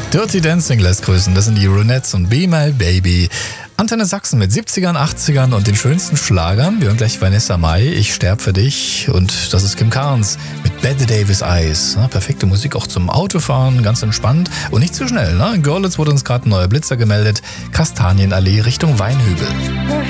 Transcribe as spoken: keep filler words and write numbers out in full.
Dirty Dancing lässt grüßen. Das sind die Ronettes und Be My Baby. Antenne Sachsen mit siebzigern, achtzigern und den schönsten Schlagern. Wir hören gleich Vanessa Mai, Ich sterb für dich. Und das ist Kim Carnes mit Bette Davis Eyes. Ja, perfekte Musik auch zum Autofahren, ganz entspannt und nicht zu schnell. Ne? In Görlitz wurde uns gerade ein neuer Blitzer gemeldet. Kastanienallee Richtung Weinhügel.